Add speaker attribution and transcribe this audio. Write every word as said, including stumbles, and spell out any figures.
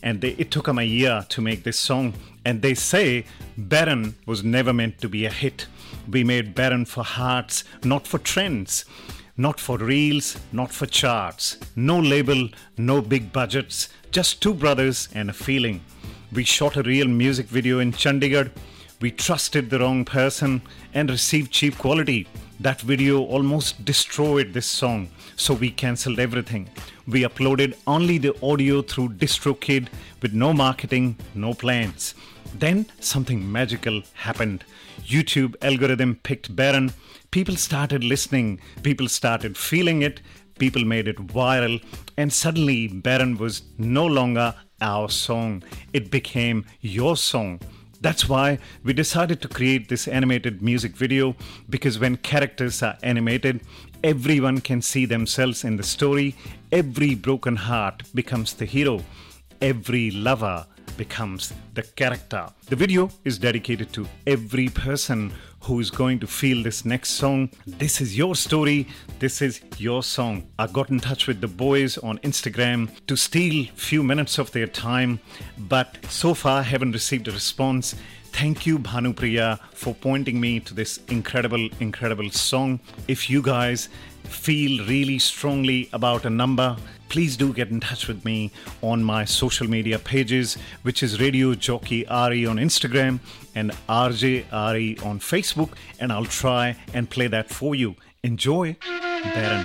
Speaker 1: and they, it took them a year to make this song. And they say Baron was never meant to be a hit. We made Baron for hearts, not for trends, not for reels, not for charts. No label, no big budgets, just two brothers and a feeling. We shot a real music video in Chandigarh. We trusted the wrong person and received cheap quality. That video almost destroyed this song, so we cancelled everything. We uploaded only the audio through DistroKid with no marketing, no plans. Then something magical happened. YouTube algorithm picked Baron. People started listening. People started feeling it. People made it viral. And suddenly Baron was no longer our song. It became your song. That's why we decided to create this animated music video, because when characters are animated, everyone can see themselves in the story. Every broken heart becomes the hero. Every lover becomes the character. The video is dedicated to every person who is going to feel this next song. This is your story. This is your song. I got in touch with the boys on Instagram to steal few minutes of their time, but so far haven't received a response. Thank you, Bhanupriya, for pointing me to this incredible, incredible song. If you guys feel really strongly about a number, please do get in touch with me on my social media pages, which is Radio Jockey Ari on Instagram and R J Ari on Facebook, and I'll try and play that for you. Enjoy, Baron.